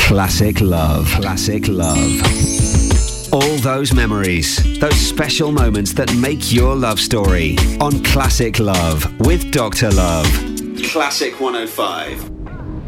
Classic Love. Classic Love. All those memories, those special moments that make your love story on Classic Love with Dr. Love. Classic 105.